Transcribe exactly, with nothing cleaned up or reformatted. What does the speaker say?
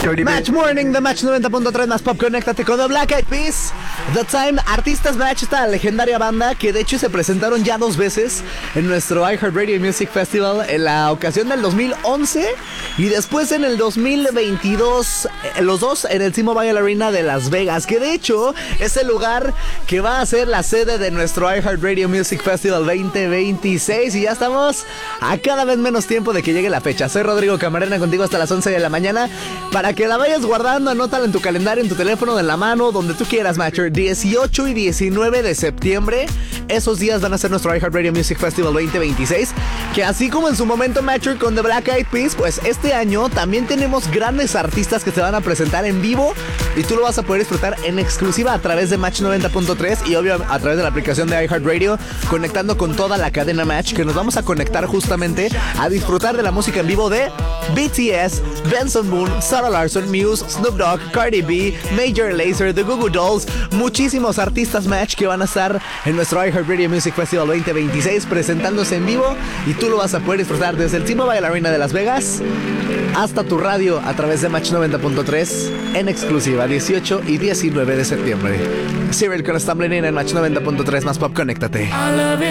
Match Morning de Match noventa punto tres más Pop. Conéctate con The Black Eyed Peas, The Time, artistas Match, esta legendaria banda que de hecho se presentaron ya dos veces en nuestro iHeartRadio Music Festival, en la ocasión del dos mil once y después en el dos mil veintidós, los dos en el T-Mobile Arena de Las Vegas, que de hecho es el lugar que va a ser la sede de nuestro iHeartRadio Music Festival veinte veintiséis, y ya estamos a cada vez menos tiempo de que llegue la fecha. Soy Rodrigo Camarena, contigo hasta las once de la mañana, para que la vayas guardando, anótala en tu calendario, en tu teléfono, en la mano, donde tú quieras, Matcher. dieciocho y diecinueve de septiembre, esos días van a ser nuestro iHeartRadio Music Festival veinte veintiséis, que así como en su momento, Matcher, con The Black Eyed Peas, pues este año también tenemos grandes artistas que se van a presentar en vivo y tú lo vas a poder disfrutar en exclusiva a través de Match noventa punto tres y obvio a través de la aplicación de iHeartRadio, conectando con toda la cadena Match, que nos vamos a conectar justamente a disfrutar de la música en vivo de B T S, Benson Boone, Sarah Larson, Muse, Snoop Dogg, Cardi B, Major Lazer, The Goo Goo Dolls, muchísimos artistas Match que van a estar en nuestro iHeartRadio Music Festival veinte veintiséis presentándose en vivo, y tú lo vas a poder disfrutar desde el T-Mobile Arena de Las Vegas hasta tu radio a través de Match noventa punto tres en exclusiva dieciocho y diecinueve de septiembre. Cyril con Stumbling In en Match noventa punto tres más Pop. Conéctate.